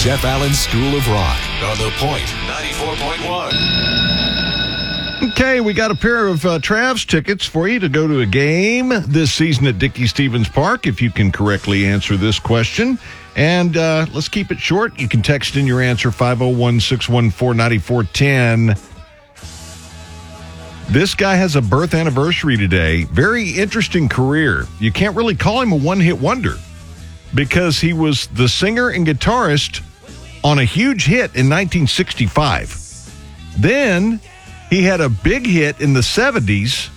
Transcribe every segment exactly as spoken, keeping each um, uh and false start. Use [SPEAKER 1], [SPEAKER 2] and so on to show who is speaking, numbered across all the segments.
[SPEAKER 1] Jeff Allen School of Rock on The Point ninety-four point one.
[SPEAKER 2] Okay, we got a pair of uh, Travs tickets for you to go to a game this season at Dickey-Stephens Park if you can correctly answer this question. And uh, let's keep it short. You can text in your answer, five oh one, six one four, nine four one zero. This guy has a birth anniversary today. Very interesting career. You can't really call him a one-hit wonder because he was the singer and guitarist on a huge hit in nineteen sixty-five. Then he had a big hit in the seventies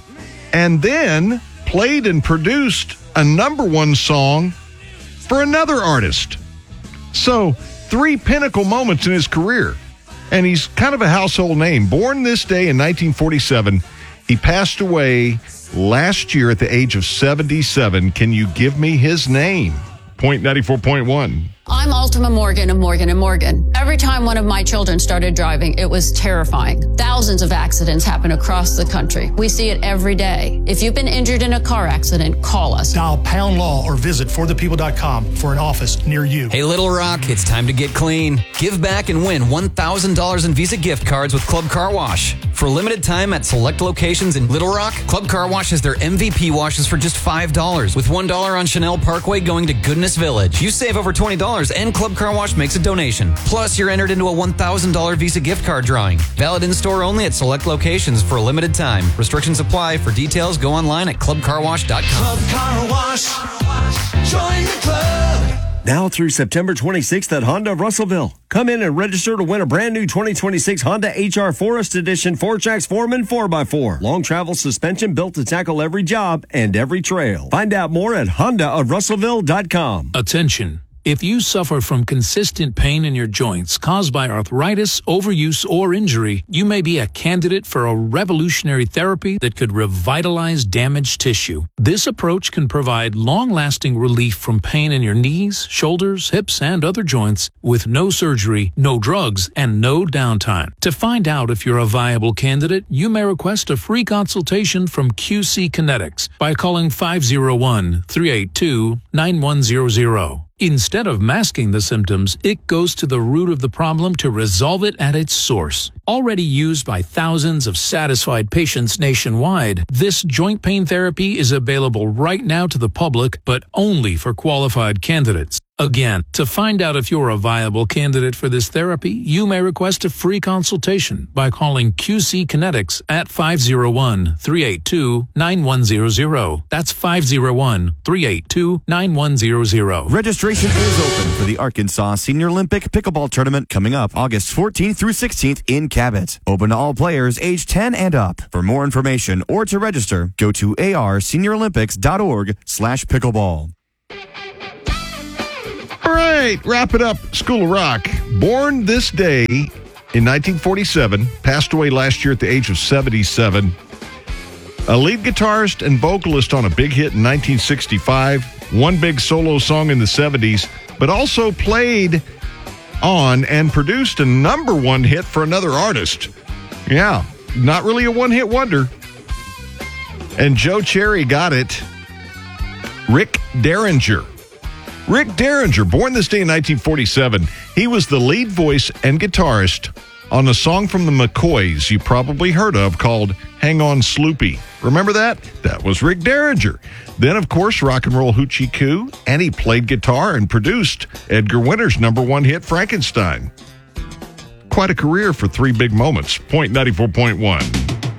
[SPEAKER 2] and then played and produced a number one song for another artist. So, three pinnacle moments in his career. And he's kind of a household name. Born this day in nineteen forty-seven, he passed away last year at the age of seventy-seven. Can you give me his name? Point ninety-four point one.
[SPEAKER 3] I'm Ultima Morgan of Morgan and Morgan. Every time one of my children started driving, it was terrifying. Thousands of accidents happen across the country. We see it every day. If you've been injured in a car accident, call us.
[SPEAKER 4] Dial pound law or visit for the people dot com for an office near you.
[SPEAKER 5] Hey, Little Rock, it's time to get clean. Give back and win one thousand dollars in Visa gift cards with Club Car Wash. For a limited time at select locations in Little Rock, Club Car Wash has their M V P washes for just five dollars, with one dollar on Chanel Parkway going to Goodness Village. You save over twenty dollars and Club Car Wash makes a donation. Plus, you're entered into a one thousand dollars Visa gift card drawing. Valid in-store only at select locations for a limited time. Restrictions apply. For details, go online at club car wash dot com.
[SPEAKER 6] Club Car Wash. Join the club.
[SPEAKER 7] Now through September twenty-sixth at Honda of Russellville. Come in and register to win a brand new twenty twenty-six Honda H R Forest Edition four Jacks Foreman four by four. Long travel suspension built to tackle every job and every trail. Find out more at honda of russellville dot com.
[SPEAKER 8] Attention. If you suffer from consistent pain in your joints caused by arthritis, overuse, or injury, you may be a candidate for a revolutionary therapy that could revitalize damaged tissue. This approach can provide long-lasting relief from pain in your knees, shoulders, hips, and other joints with no surgery, no drugs, and no downtime. To find out if you're a viable candidate, you may request a free consultation from Q C Kinetics by calling five oh one, three eight two, nine one zero zero. Instead of masking the symptoms, it goes to the root of the problem to resolve it at its source. Already used by thousands of satisfied patients nationwide, this joint pain therapy is available right now to the public, but only for qualified candidates. Again, to find out if you're a viable candidate for this therapy, you may request a free consultation by calling Q C Kinetics at five oh one, three eight two, nine one zero zero. That's five oh one, three eight two, nine one zero zero.
[SPEAKER 9] Registration is open for the Arkansas Senior Olympic Pickleball Tournament coming up August fourteenth through sixteenth in Cabot. Open to all players age ten and up. For more information or to register, go to arseniorolympics.org slash pickleball.
[SPEAKER 2] All right, wrap it up. School of Rock. Born this day in nineteen forty-seven, passed away last year at the age of seventy-seven. A lead guitarist and vocalist on a big hit in nineteen sixty-five, one big solo song in the seventies, but also played on and produced a number one hit for another artist. Yeah, not really a one-hit wonder. And Joe Cherry got it. Rick Derringer. Rick Derringer, born this day in nineteen forty-seven, he was the lead voice and guitarist on a song from the McCoys you probably heard of called Hang On Sloopy. Remember that? That was Rick Derringer. Then, of course, Rock and Roll Hoochie Coo, and he played guitar and produced Edgar Winter's number one hit, Frankenstein. Quite a career for three big moments. Point ninety-four point one.